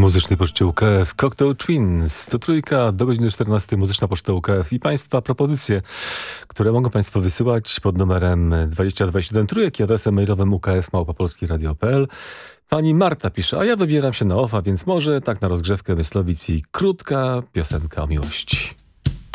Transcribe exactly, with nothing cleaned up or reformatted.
Muzycznej Poczcie U K F, Cocktail Twins, to trójka do godziny czternastej, Muzyczna Poczta U K F i Państwa propozycje, które mogą Państwo wysyłać pod numerem dwadzieścia dwadzieścia jeden trójek i adresem mailowym u k f małpa polskie radio kropka p l. Pani Marta pisze, a ja wybieram się na ofa, więc może tak na rozgrzewkę Myslowic i krótka piosenka o miłości.